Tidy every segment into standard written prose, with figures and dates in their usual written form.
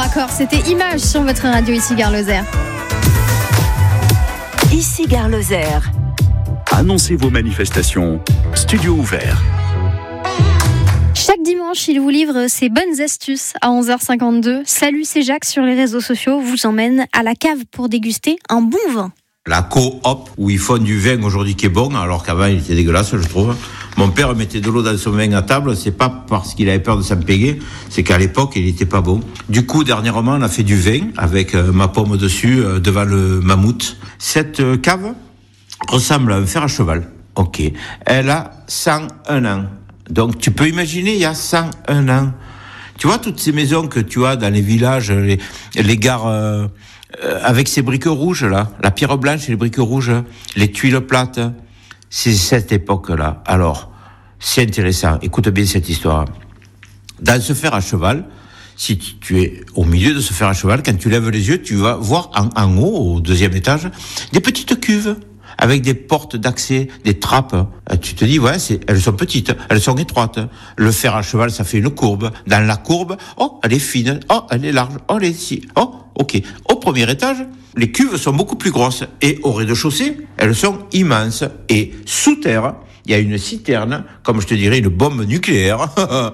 D'accord, c'était Image sur votre radio ici Gare Lozère. Ici Gare Lozère. Annoncez vos manifestations. Studio ouvert. Chaque dimanche, il vous livre ses bonnes astuces à 11h52. Salut, c'est Jacques sur les réseaux sociaux. Vous emmène à la cave pour déguster un bon vin. La coop, où ils font du vin aujourd'hui qui est bon, alors qu'avant il était dégueulasse, je trouve. Mon père mettait de l'eau dans son vin à table, c'est pas parce qu'il avait peur de s'empéguer, c'est qu'à l'époque il était pas bon. Du coup, dernièrement, on a fait du vin avec ma pomme dessus, devant le mammouth. Cette cave ressemble à un fer à cheval. Ok. Elle a 101 ans. Donc tu peux imaginer, il y a 101 ans. Tu vois toutes ces maisons que tu as dans les villages, les gares avec ces briques rouges là, la pierre blanche et les briques rouges, les tuiles plates, c'est cette époque-là. Alors, c'est intéressant, écoute bien cette histoire. Dans ce fer à cheval, si tu es au milieu de ce fer à cheval, quand tu lèves les yeux, tu vas voir en haut, au deuxième étage, des petites cuves avec des portes d'accès, des trappes. Tu te dis, ouais, elles sont petites, elles sont étroites. Le fer à cheval, ça fait une courbe. Dans la courbe, oh, elle est fine, oh, elle est large, oh, elle est ici, oh, ok. Au premier étage, les cuves sont beaucoup plus grosses. Et au rez-de-chaussée, elles sont immenses. Et sous terre, il y a une citerne, comme je te dirais, une bombe nucléaire,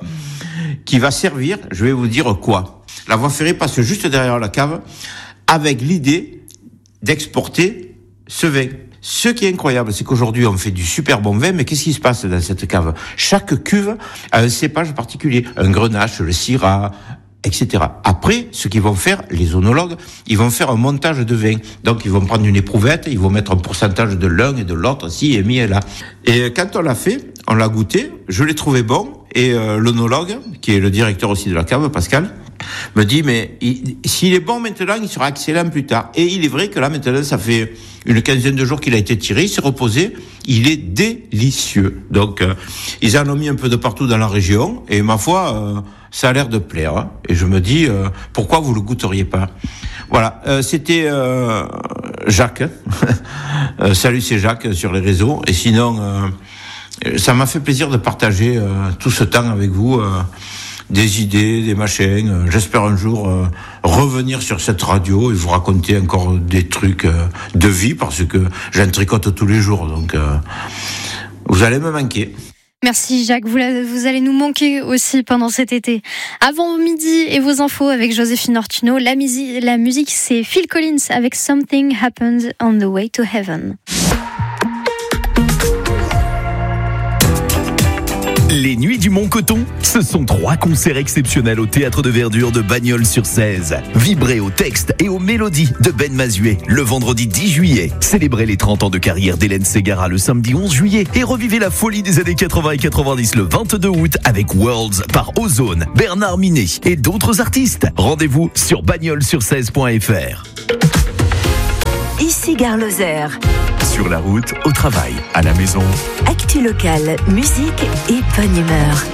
qui va servir, je vais vous dire quoi. La voie ferrée passe juste derrière la cave, avec l'idée d'exporter ce vin. Ce qui est incroyable, c'est qu'aujourd'hui, on fait du super bon vin, mais qu'est-ce qui se passe dans cette cave? Chaque cuve a un cépage particulier, un grenache, le syrah, etc. Après, ce qu'ils vont faire, les œnologues, ils vont faire un montage de vin. Donc, ils vont prendre une éprouvette, ils vont mettre un pourcentage de l'un et de l'autre, ci et mi et là. Et quand on l'a fait, on l'a goûté, je l'ai trouvé bon, et l'œnologue, qui est le directeur aussi de la cave, Pascal, me dit, mais s'il est bon maintenant, il sera excellent plus tard. Et il est vrai que là, maintenant, ça fait une quinzaine de jours qu'il a été tiré, il s'est reposé, il est délicieux. Donc, ils en ont mis un peu de partout dans la région, et ma foi, ça a l'air de plaire. Hein. Et je me dis, pourquoi vous le goûteriez pas? Voilà, c'était Jacques. Salut, c'est Jacques sur les réseaux. Et sinon, ça m'a fait plaisir de partager tout ce temps avec vous. Des idées, des machins. J'espère un jour revenir sur cette radio et vous raconter encore des trucs de vie parce que j'en tricote tous les jours. Donc, vous allez me manquer. Merci Jacques, vous allez nous manquer aussi pendant cet été. Avant midi et vos infos avec Joséphine Ortuno, la musique c'est Phil Collins avec Something Happened on the Way to Heaven. Les Nuits du Mont-Coton, ce sont 3 concerts exceptionnels au Théâtre de Verdure de Bagnols-sur-Cèze. Vibrez aux textes et aux mélodies de Ben Mazuet le vendredi 10 juillet. Célébrez les 30 ans de carrière d'Hélène Ségara le samedi 11 juillet et revivez la folie des années 80 et 90 le 22 août avec Worlds par Ozone, Bernard Minet et d'autres artistes. Rendez-vous sur bagnols-sur-cèze.fr. Ici Gare Lozère. Sur la route, au travail, à la maison. Actu locale, musique et bonne humeur.